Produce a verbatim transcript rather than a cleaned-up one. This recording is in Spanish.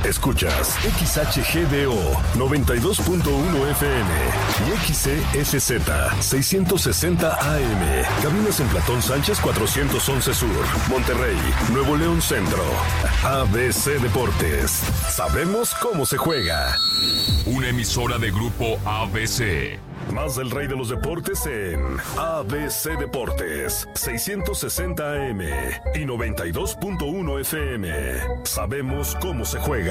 Escuchas X H G D O noventa y dos punto uno F M y X C F Z seiscientos sesenta A M. Cabinas en Platón Sánchez cuatrocientos once Sur, Monterrey, Nuevo León Centro. A B C Deportes. Sabemos cómo se juega. Una emisora de Grupo A B C. Más del rey de los deportes en A B C Deportes, seiscientos sesenta A M y noventa y dos punto uno F M. Sabemos cómo se juega.